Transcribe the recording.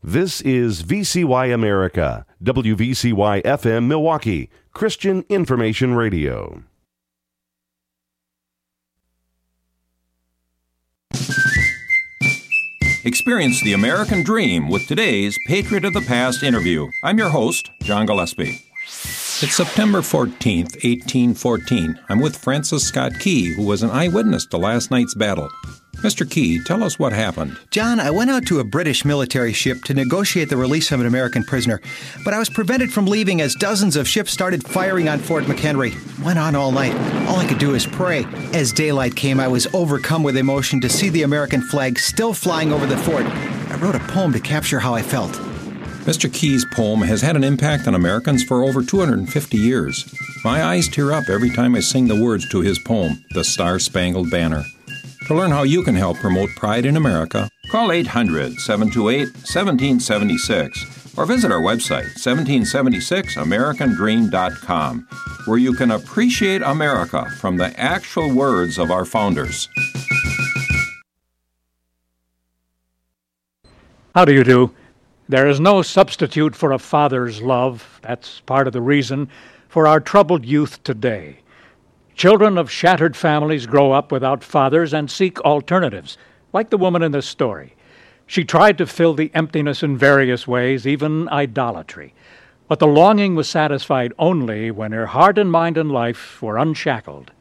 This is VCY America, WVCY FM Milwaukee, Christian Information Radio. Experience the American dream with today's Patriot of the Past interview. I'm your host, John Gillespie. It's September 14th, 1814. I'm with Francis Scott Key, who was an eyewitness to last night's battle. Mr. Key, tell us what happened. John, I went out to a British military ship to negotiate the release of an American prisoner, but I was prevented from leaving as dozens of ships started firing on Fort McHenry. Went on all night. All I could do is pray. As daylight came, I was overcome with emotion to see the American flag still flying over the fort. I wrote a poem to capture how I felt. Mr. Key's poem has had an impact on Americans for over 250 years. My eyes tear up every time I sing the words to his poem, The Star-Spangled Banner. To learn how you can help promote pride in America, call 800-728-1776 or visit our website, 1776americandream.com, where you can appreciate America from the actual words of our founders. How do you do? There is no substitute for a father's love. That's part of the reason for our troubled youth today. Children of shattered families grow up without fathers and seek alternatives, like the woman in this story. She tried to fill the emptiness in various ways, even idolatry. But the longing was satisfied only when her heart and mind and life were unshackled.